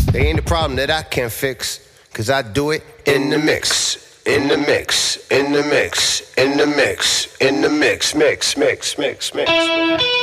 They ain't a problem that I can't fix, cause I do it in the mix. In the mix, in the mix, in the mix, in the mix, mix, mix, mix, mix.